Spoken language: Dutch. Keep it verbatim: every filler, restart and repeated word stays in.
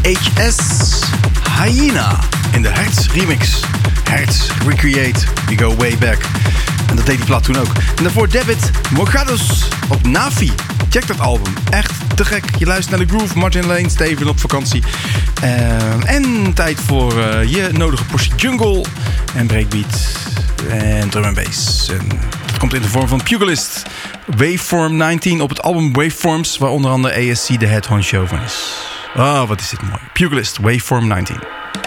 H S Hyena in de Hertz remix. Hertz Recreate, we go way back. En dat deed die plaat toen ook. En daarvoor David Mogados op Navi. Check dat album, echt te gek. Je luistert naar de groove, Martin Lane, Steven op vakantie. Uh, en tijd voor uh, je nodige portie jungle en breakbeat en drum en bass. En dat komt in de vorm van Pugilist. Waveform negentien op het album Waveforms, waar onder andere A S C de head honcho van is. Oh, wat is dit mooi. Pugilist, Waveform negentien.